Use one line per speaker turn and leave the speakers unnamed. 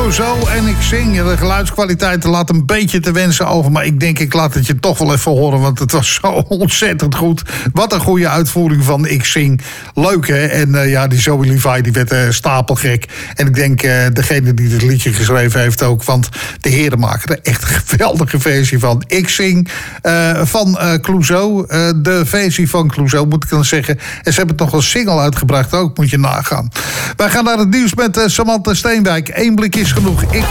Clouseau en ik zing. De geluidskwaliteit laat een beetje te wensen over. Maar ik denk, ik laat het je toch wel even horen. Want het was zo ontzettend goed. Wat een goede uitvoering van Ik Zing. Leuk, hè? En die Zoe Levi die werd stapelgek. En ik denk, degene die dit liedje geschreven heeft ook. Want de heren maken er echt een geweldige versie van. Ik Zing van Clouseau. De versie van Clouseau, moet ik dan zeggen. En ze hebben het nog een single uitgebracht ook, moet je nagaan. Wij gaan naar het nieuws met Samantha Steenwijk. 1 blik is genoeg. Ik